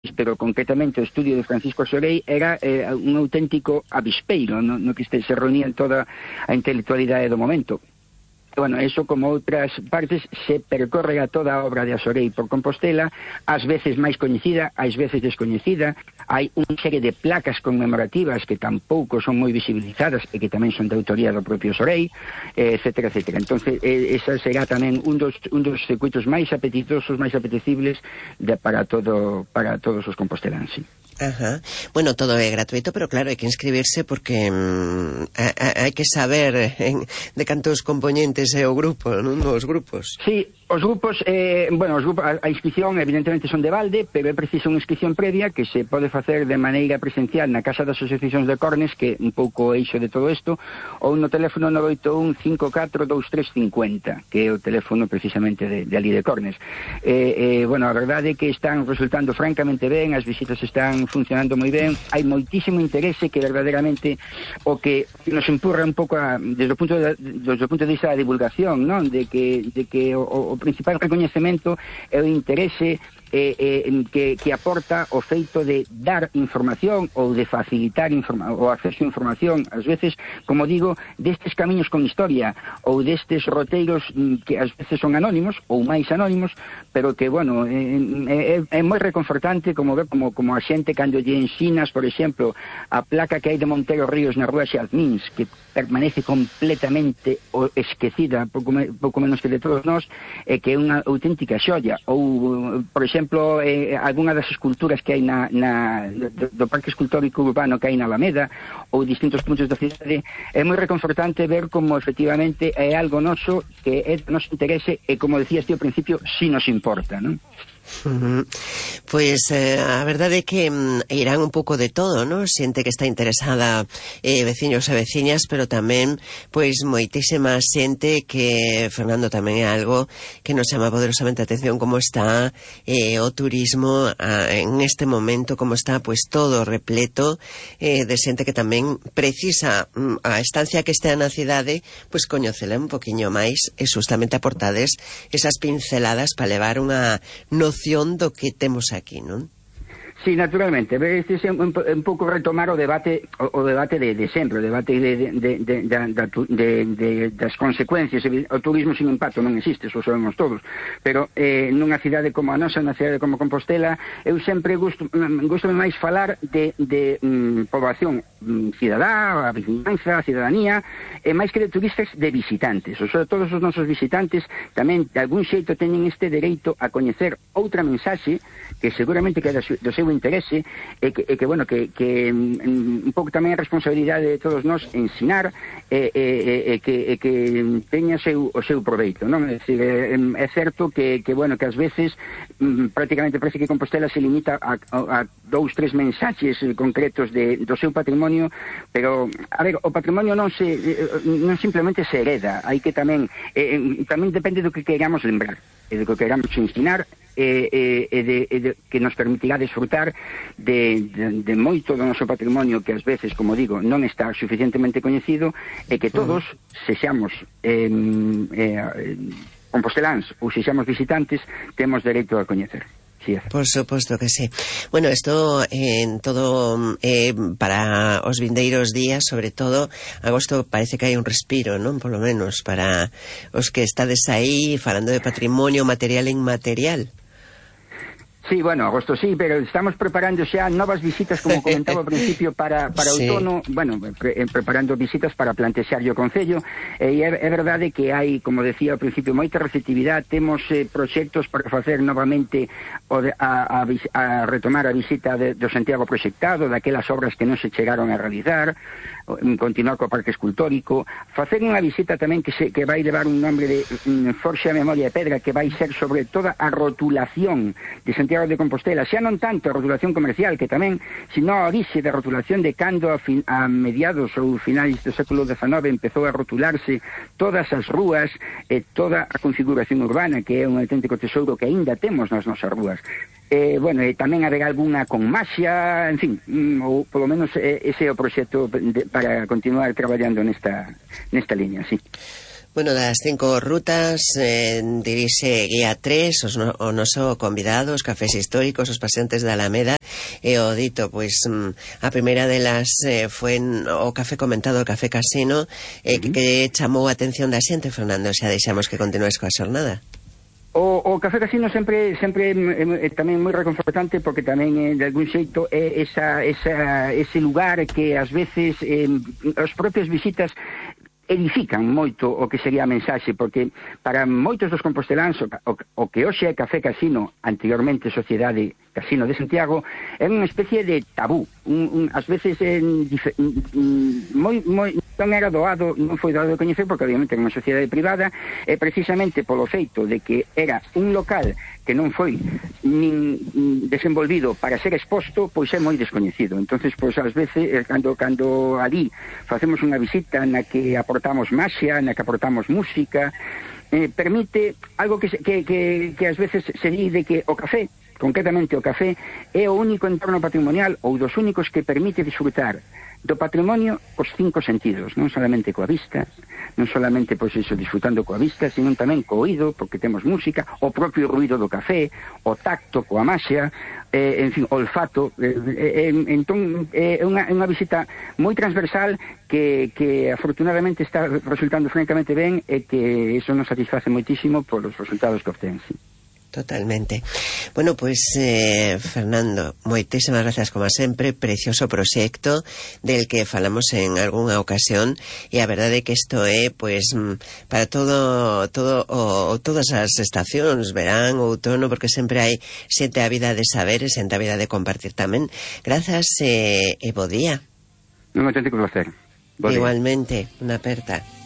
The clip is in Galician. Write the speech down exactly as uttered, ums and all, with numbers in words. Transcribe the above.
pero concretamente o estudio de Francisco Sorey era eh, un auténtico avispeiro no, no que este, se reunían toda a intelectualidade do momento. Bueno, eso como outras partes se percorre a toda a obra de Sorey por Compostela, ás veces máis coñecida, ás veces descoñecida. Hai unha serie de placas conmemorativas que tampouco son moi visibilizadas e que tamén son de autoría do propio Sorey, eh, etcétera, etcétera. Entonces, eh, esa será tamén un dos, un dos circuitos máis apetitosos, máis apetecibles de, para todo para todos os composteláns, sí. Ajá. Bueno, todo é gratuito, pero claro, hai que inscribirse porque mm, hai que saber en, de cantos componentes é o grupo, non? Os grupos. Sí, os grupos, eh, bueno, os grupos, a, a inscripción evidentemente son de balde, pero é preciso unha inscripción previa que se pode facer de maneira presencial na Casa das Asociacións de Cornes, que un pouco o eixo de todo isto, ou no teléfono nove oito un cinco catro dous tres cinco cero, que é o teléfono precisamente de, de ali de Cornes. Eh, eh, bueno, a verdade é que están resultando francamente ben, as visitas están funcionando moi ben, hai moitísimo interese que verdadeiramente o que nos empurra un pouco a, desde o punto de, desde o punto de vista da divulgación, non? De que, de que o, o principal recoñecemento é o interese eh, eh, que, que aporta o feito de dar información ou de facilitar informa o acceso a información, ás veces, como digo, destes camiños con historia ou destes roteiros que ás veces son anónimos ou máis anónimos, pero que, bueno, é, é, é moi reconfortante como ver como, como a xente cando lle ensinas, por exemplo, a placa que hai de Montero Ríos na rúa Xalmins, que permanece completamente esquecida, pouco, me, pouco menos que de todos nós, e que é unha auténtica xoia. Ou, por exemplo, eh, algunha das esculturas que hai na, na, do, do Parque Escultórico Urbano que hai na Alameda, ou distintos puntos da cidade, é moi reconfortante ver como efectivamente é algo noso que é do noso interese e, como decías ti ao principio, si nos importa, non? Uh-huh. Pois eh, a verdade é que mm, irán un pouco de todo, ¿no? Xente que está interesada, eh, veciños e veciñas, pero tamén pois moitísima xente que, Fernando, tamén é algo que nos chama poderosamente a atención, como está eh, o turismo a, en este momento, como está pois todo repleto eh, de xente que tamén precisa mm, a estancia que estea na cidade, pois coñecela un poquinho máis e justamente aportades esas pinceladas para levar unha noción do que temos aquí, non? Sí, naturalmente, este é un, un pouco retomar o debate o, o debate de, de sempre, o debate de, de, de, de, de, de, das consecuencias. O turismo sin impacto non existe, eso sabemos todos, pero eh, nunha cidade como a nosa, nunha cidade como Compostela, eu sempre gusto, gusto máis falar de, de um, poboación um, cidadá, a vizinanza, a cidadanía, e máis que de turistas, de visitantes. O sea, todos os nosos visitantes tamén de algún xeito teñen este dereito a coñecer outra mensaxe que seguramente que é do seu interese e que, e que bueno, que, que um, un pouco tamén a responsabilidade de todos nós ensinar e, e, e, que, e que teña seu, o seu proveito, non? É dicir, é, é certo que, que, bueno, que ás veces um, prácticamente parece que Compostela se limita a, a, a dous, tres mensaxes concretos de, do seu patrimonio, pero, a ver, o patrimonio non se non simplemente se hereda, hai que tamén eh, tamén depende do que queramos lembrar e do que queramos ensinar e, e, e, de, e de, que nos permitirá desfrutar de, de, de moito do noso patrimonio que ás veces, como digo, non está suficientemente coñecido e que todos, se xamos eh, eh, composteláns ou se xamos visitantes, temos dereito a coñecer. Sí, por suposto que sí. Bueno, isto en todo eh, para os vindeiros días, sobre todo agosto, parece que hai un respiro, non? Por lo menos para os que estades aí falando de patrimonio material e inmaterial. Sí, bueno, agosto sí, pero estamos preparando xa novas visitas, como comentaba ao principio, para, para sí. outono, bueno, pre, preparando visitas para plantexar o Concello, e é, é verdade que hai, como decía ao principio, moita receptividade, temos eh, proxectos para facer novamente o de, a, a, a retomar a visita de, do Santiago proxectado, daquelas obras que non se chegaron a realizar, continuar co Parque Escultórico, facer unha visita tamén que, se, que vai levar un nombre de um, Forxa Memoria de Pedra, que vai ser sobre toda a rotulación de Santiago de Compostela, xa non tanto a rotulación comercial, que tamén, sino a orixe da rotulación de cando a, fin, a mediados ou finais do século dezenove empezou a rotularse todas as rúas e toda a configuración urbana, que é un auténtico tesouro que aínda temos nas nosas rúas. Eh, bueno, e tamén haberá algunha con maxia, en fin, ou polo menos eh, ese é o proxecto de, para continuar traballando nesta, nesta liña, sí. Bueno, das cinco rutas, eh, dirixe Guía tres, os no, o noso convidados, cafés históricos, os paseantes da Alameda, e o dito, pois, a primeira delas eh, foi o café comentado, o café casino, eh, uh-huh. que, que chamou a atención da xente, Fernando, xa deixamos que continues coa xornada. O, o café casino sempre sempre é, é tamén moi reconfortante porque tamén é, de algún xeito é esa, esa, ese lugar que ás veces eh, os propios visitas edifican moito o que sería a mensaxe, porque para moitos dos composteláns o, o, o que hoxe é Café Casino, anteriormente Sociedade Casino de Santiago, é unha especie de tabú, un, un, ás veces en, dife, moi, moi, non era doado, non foi doado de coñecer porque obviamente era unha sociedade privada, e precisamente polo feito de que era un local que non foi nin desenvolvido para ser exposto, pois é moi descoñecido. Entonces, pois ás veces cando cando ali facemos unha visita na que aportamos maxia, na que aportamos música, eh, permite algo que, que, que, que ás veces se di de que o café, concretamente o café, é o único entorno patrimonial ou dos únicos que permite disfrutar do patrimonio cos cinco sentidos, non solamente coa vista, non solamente, pois iso, disfrutando coa vista, sino tamén co oído, porque temos música, o propio ruido do café, o tacto coa maxia, eh, en fin, o olfato, eh, eh, entón é eh, unha, unha visita moi transversal que, que afortunadamente está resultando francamente ben e que iso nos satisface moitísimo por os resultados que obtén, sí. Totalmente. Bueno, pois, eh, Fernando, moitísimas gracias como sempre, precioso proxecto del que falamos en algunha ocasión, e a verdade é que isto é, pois, para todo, todo o, todas as estacións, verán, outono, porque sempre hai xente a vida de saber e xente a vida de compartir tamén. Grazas e, e bo día. Un auténtico placer. Igualmente, unha aperta.